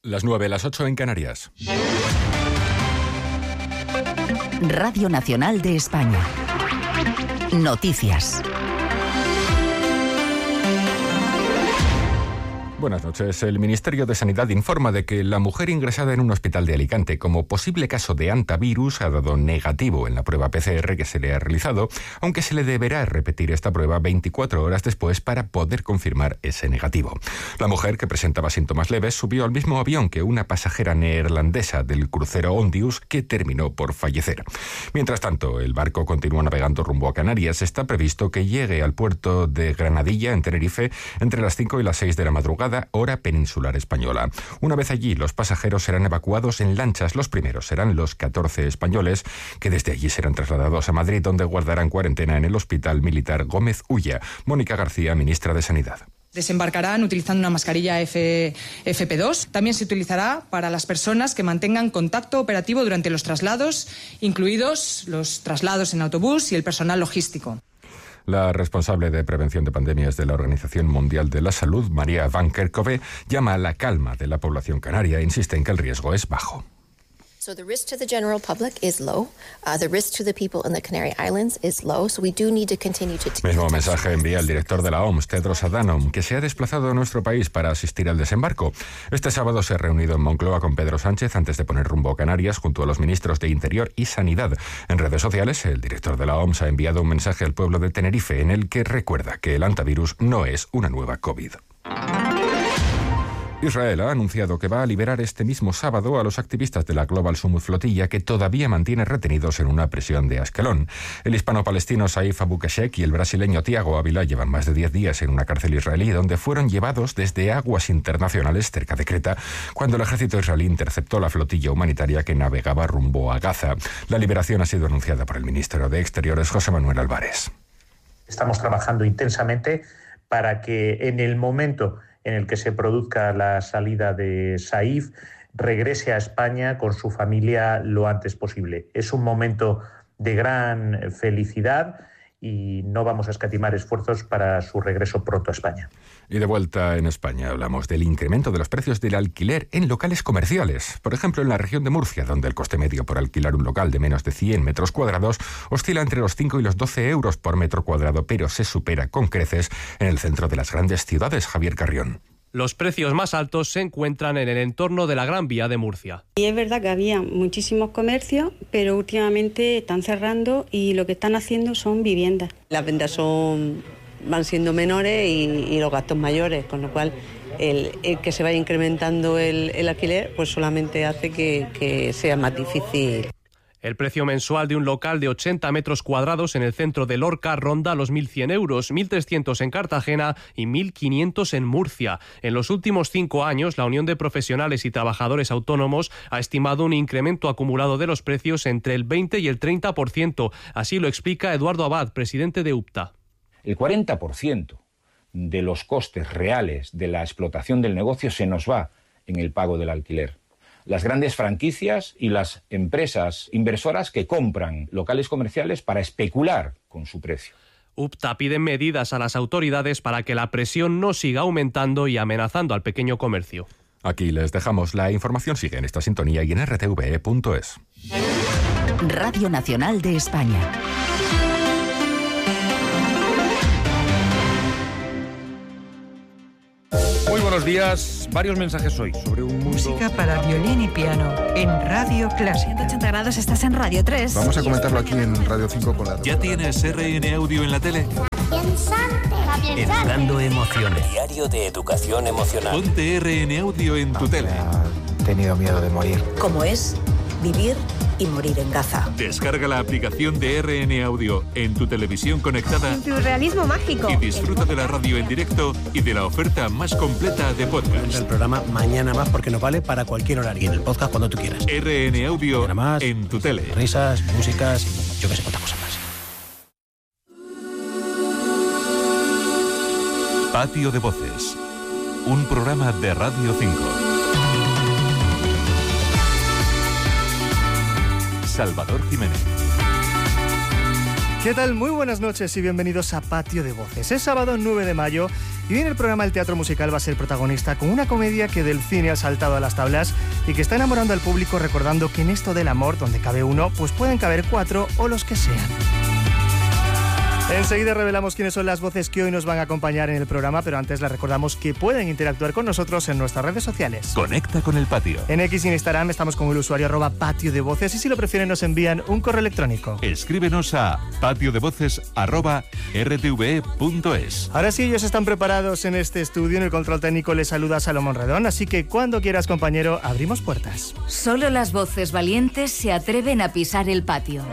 Las 9, las 8 en Canarias. Radio Nacional de España. Noticias. Buenas noches. El Ministerio de Sanidad informa de que la mujer ingresada en un hospital de Alicante como posible caso de hantavirus ha dado negativo en la prueba PCR que se le ha realizado, aunque se le deberá repetir esta prueba 24 horas después para poder confirmar ese negativo. La mujer, que presentaba síntomas leves, subió al mismo avión que una pasajera neerlandesa del crucero Ondius, que terminó por fallecer. Mientras tanto, el barco continúa navegando rumbo a Canarias. Está previsto que llegue al puerto de Granadilla, en Tenerife, entre las 5 y las 6 de la madrugada, hora peninsular española. Una vez allí, los pasajeros serán evacuados en lanchas. Los primeros serán los 14 españoles, que desde allí serán trasladados a Madrid, donde guardarán cuarentena en el Hospital Militar Gómez Ulla. Mónica García, ministra de Sanidad. Desembarcarán utilizando una mascarilla FP2. También se utilizará para las personas que mantengan contacto operativo durante los traslados, incluidos los traslados en autobús y el personal logístico. La responsable de prevención de pandemias de la Organización Mundial de la Salud, María Van Kerkhove, llama a la calma de la población canaria e insiste en que el riesgo es bajo. So the risk to the general public is low. The risk to the people in the Canary Islands is low. So we do need to continue to. Mismo mensaje envía el director de la OMS, Tedros Adhanom, que se ha desplazado a nuestro país para asistir al desembarco. Este sábado se ha reunido en Moncloa con Pedro Sánchez antes de poner rumbo a Canarias junto a los ministros de Interior y Sanidad. En redes sociales, el director de la OMS ha enviado un mensaje al pueblo de Tenerife en el que recuerda que el hantavirus no es una nueva COVID. Israel ha anunciado que va a liberar este mismo sábado a los activistas de la Global Summit Flotilla, que todavía mantiene retenidos en una prisión de Ascalón. El hispano-palestino Saif Abu Kashek y el brasileño Tiago Ávila llevan más de 10 días en una cárcel israelí, donde fueron llevados desde aguas internacionales cerca de Creta, cuando el ejército israelí interceptó la flotilla humanitaria que navegaba rumbo a Gaza. La liberación ha sido anunciada por el ministro de Exteriores, José Manuel Álvarez. Estamos trabajando intensamente para que en el momento en el que se produzca la salida de Saif, regrese a España con su familia lo antes posible. Es un momento de gran felicidad y no vamos a escatimar esfuerzos para su regreso pronto a España. Y de vuelta en España hablamos del incremento de los precios del alquiler en locales comerciales. Por ejemplo, en la región de Murcia, donde el coste medio por alquilar un local de menos de 100 metros cuadrados oscila entre los 5 y los 12 euros por metro cuadrado, pero se supera con creces en el centro de las grandes ciudades. Javier Carrión. Los precios más altos se encuentran en el entorno de la Gran Vía de Murcia. Y es verdad que había muchísimos comercios, pero últimamente están cerrando y lo que están haciendo son viviendas. Las ventas van siendo menores y los gastos mayores, con lo cual el que se vaya incrementando el alquiler pues solamente hace que sea más difícil. El precio mensual de un local de 80 metros cuadrados en el centro de Lorca ronda los 1.100 euros, 1.300 en Cartagena y 1.500 en Murcia. En los últimos 5 años, la Unión de Profesionales y Trabajadores Autónomos ha estimado un incremento acumulado de los precios entre el 20 y el 30%. Así lo explica Eduardo Abad, presidente de UPTA. El 40% de los costes reales de la explotación del negocio se nos va en el pago del alquiler. Las grandes franquicias y las empresas inversoras que compran locales comerciales para especular con su precio. UPTA pide medidas a las autoridades para que la presión no siga aumentando y amenazando al pequeño comercio. Aquí les dejamos. La información sigue en esta sintonía y en rtve.es. Radio Nacional de España. Muy buenos días. Varios mensajes hoy sobre un mundo... Música para violín y piano en Radio Clásica. 180 grados, estás en Radio 3. Vamos a comentarlo aquí en Radio 5 con la... ¿Ya tienes RN Audio en la tele? Educando emociones. Diario de educación emocional. Ponte RN Audio en tu tele. He tenido miedo de morir. ¿Cómo es vivir y morir en Gaza? Descarga la aplicación de RN Audio en tu televisión conectada. En tu realismo mágico. Y disfruta de la radio en directo y de la oferta más completa de podcast. El programa Mañana Más porque nos vale para cualquier horario. Y en el podcast cuando tú quieras. RN Audio más, en tu tele. Risas, músicas y yo que sé cuántas cosas más. Patio de Voces. Un programa de Radio 5. Salvador Jiménez. ¿Qué tal? Muy buenas noches y bienvenidos a Patio de Voces. Es sábado 9 de mayo Y hoy en el programa el teatro musical va a ser protagonista con una comedia que del cine ha saltado a las tablas y que está enamorando al público, recordando que en esto del amor, donde cabe uno, pues pueden caber 4 o los que sean. Enseguida revelamos quiénes son las voces que hoy nos van a acompañar en el programa, pero antes les recordamos que pueden interactuar con nosotros en nuestras redes sociales. Conecta con el patio. En X y en Instagram estamos con el usuario @patio de voces, y si lo prefieren nos envían un correo electrónico. Escríbenos a patiodevoces@rtve.es. Ahora sí, ellos están preparados en este estudio. En el control técnico les saluda Salomón Redón, así que cuando quieras, compañero, abrimos puertas. Solo las voces valientes se atreven a pisar el patio.